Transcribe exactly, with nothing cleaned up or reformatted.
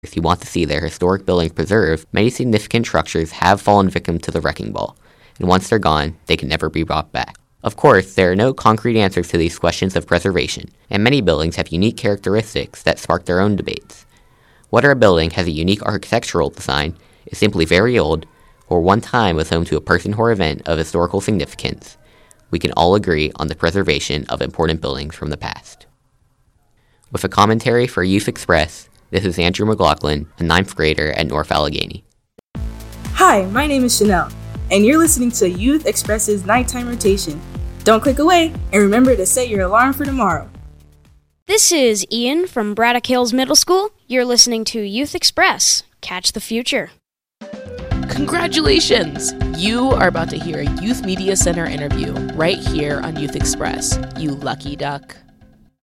who want to see their historic buildings preserved, many significant structures have fallen victim to the wrecking ball, and once they're gone, they can never be brought back. Of course, there are no concrete answers to these questions of preservation, and many buildings have unique characteristics that spark their own debates. Whether a building has a unique architectural design, is simply very old, or one time was home to a person or event of historical significance, we can all agree on the preservation of important buildings from the past. With a commentary for Youth Express, this is Andrew McLaughlin, a ninth grader at North Allegheny. Hi, my name is Chanel, and you're listening to Youth Express's Nighttime Rotation. Don't click away, and remember to set your alarm for tomorrow. This is Ian from Braddock Hills Middle School. You're listening to Youth Express. Catch the future. Congratulations! You are about to hear a Youth Media Center interview right here on Youth Express. You lucky duck.